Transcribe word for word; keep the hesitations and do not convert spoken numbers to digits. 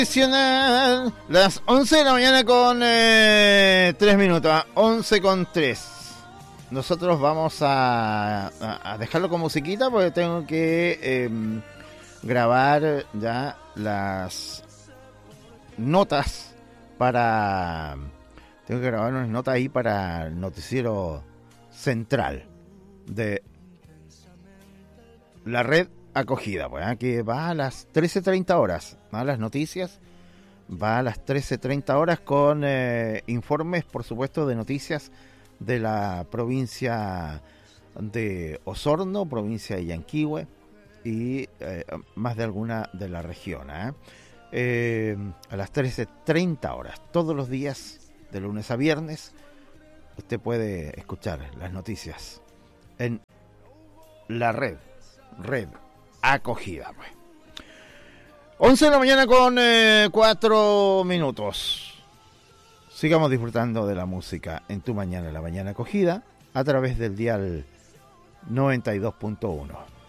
Tradicional, las once de la mañana con eh, tres minutos, once con tres. Nosotros vamos a, a, a dejarlo con musiquita porque tengo que eh, grabar ya las notas para... Tengo que grabar unas notas ahí para el noticiero central de la red acogida, pues, ¿eh? Que va a las trece treinta horas, ¿no? Las noticias va a las trece treinta horas con eh, informes, por supuesto, de noticias de la provincia de Osorno, provincia de Yanquihue y eh, más de alguna de la región, ¿eh? Eh, a las trece treinta horas, todos los días, de lunes a viernes, usted puede escuchar las noticias en la red, red acogida, pues. once de la mañana con eh, cuatro minutos. Sigamos disfrutando de la música en tu mañana, la mañana acogida, a través del dial noventa y dos punto uno.